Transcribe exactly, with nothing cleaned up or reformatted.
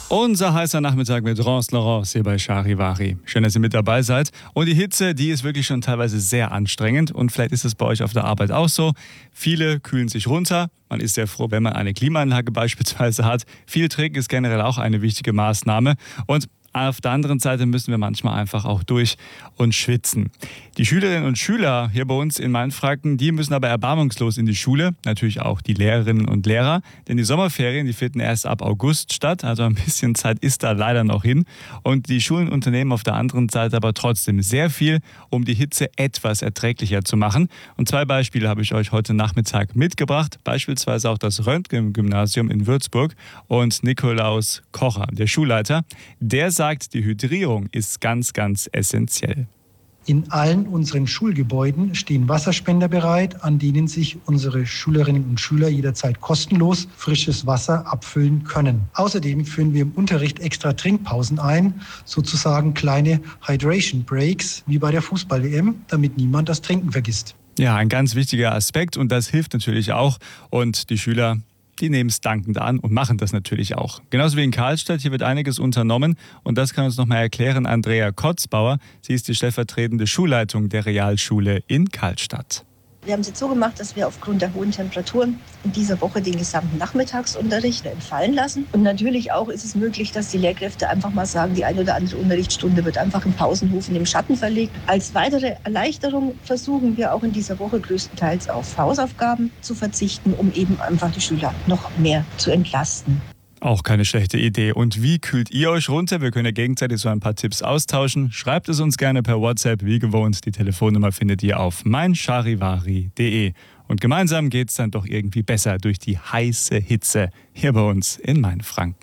Unser heißer Nachmittag mit Rance Laurence hier bei Charivari. Schön, dass ihr mit dabei seid. Und die Hitze, die ist wirklich schon teilweise sehr anstrengend. Und vielleicht ist es bei euch auf der Arbeit auch so. Viele kühlen sich runter. Man ist sehr froh, wenn man eine Klimaanlage beispielsweise hat. Viel trinken ist generell auch eine wichtige Maßnahme. Und auf der anderen Seite müssen wir manchmal einfach auch durch und schwitzen. Die Schülerinnen und Schüler hier bei uns in Mainfranken, die müssen aber erbarmungslos in die Schule. Natürlich auch die Lehrerinnen und Lehrer. Denn die Sommerferien, die finden erst ab August statt. Also ein bisschen Zeit ist da leider noch hin. Und die Schulen unternehmen auf der anderen Seite aber trotzdem sehr viel, um die Hitze etwas erträglicher zu machen. Und zwei Beispiele habe ich euch heute Nachmittag mitgebracht. Beispielsweise auch das Röntgen-Gymnasium in Würzburg und Nikolaus Kocher, der Schulleiter. Der sagt, die Hydrierung ist ganz, ganz essentiell. In allen unseren Schulgebäuden stehen Wasserspender bereit, an denen sich unsere Schülerinnen und Schüler jederzeit kostenlos frisches Wasser abfüllen können. Außerdem führen wir im Unterricht extra Trinkpausen ein, sozusagen kleine Hydration Breaks, wie bei der Fußball-W M, damit niemand das Trinken vergisst. Ja, ein ganz wichtiger Aspekt und das hilft natürlich auch. Und die Schüler, die nehmen es dankend an und machen das natürlich auch. Genauso wie in Karlstadt, hier wird einiges unternommen und das kann uns nochmal erklären Andrea Kotzbauer. Sie ist die stellvertretende Schulleitung der Realschule in Karlstadt. Wir haben es jetzt so gemacht, dass wir aufgrund der hohen Temperaturen in dieser Woche den gesamten Nachmittagsunterricht entfallen lassen. Und natürlich auch ist es möglich, dass die Lehrkräfte einfach mal sagen, die eine oder andere Unterrichtsstunde wird einfach im Pausenhof in dem Schatten verlegt. Als weitere Erleichterung versuchen wir auch in dieser Woche größtenteils auf Hausaufgaben zu verzichten, um eben einfach die Schüler noch mehr zu entlasten. Auch keine schlechte Idee. Und wie kühlt ihr euch runter? Wir können ja gegenseitig so ein paar Tipps austauschen. Schreibt es uns gerne per WhatsApp, wie gewohnt. Die Telefonnummer findet ihr auf mein charivari punkt de. Und gemeinsam geht's dann doch irgendwie besser durch die heiße Hitze hier bei uns in Mainfranken.